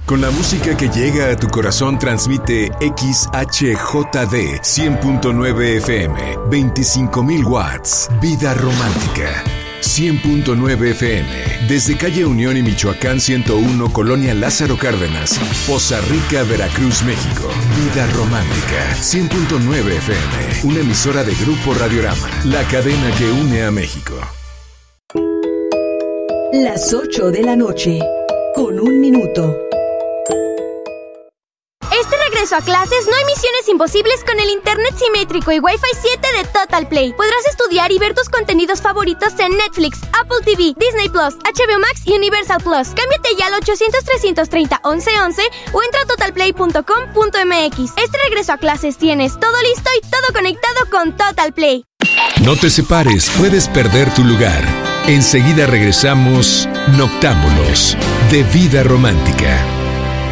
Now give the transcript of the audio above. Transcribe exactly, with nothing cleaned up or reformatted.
Con la música que llega a tu corazón transmite X H J D cien punto nueve F M, veinticinco mil watts. Vida romántica. cien punto nueve F M, desde calle Unión y Michoacán ciento uno, Colonia Lázaro Cárdenas, Poza Rica, Veracruz, México. Vida romántica. cien punto nueve F M, una emisora de Grupo Radiorama, la cadena que une a México. Las ocho de la noche, con un minuto. Este regreso a clases no hay misiones imposibles con el internet simétrico y Wi-Fi siete de Total Play. Podrás estudiar y ver tus contenidos favoritos en Netflix, Apple T V, Disney Plus, H B O Max y Universal Plus. Cámbiate ya al ochocientos, trescientos treinta, once once o entra a total play punto com punto m x. Este regreso a clases tienes todo listo y todo conectado con Total Play. No te separes, puedes perder tu lugar. Enseguida regresamos, Noctámbulos, de Vida Romántica.